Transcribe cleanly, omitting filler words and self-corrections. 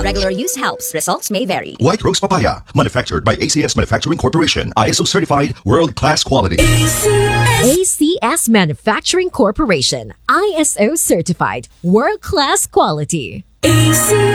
regular use helps. Results may vary. White Rose Papaya, manufactured by ACS Manufacturing Corporation. ISO certified, world-class quality. ACS Manufacturing Corporation. ISO certified. World-class quality.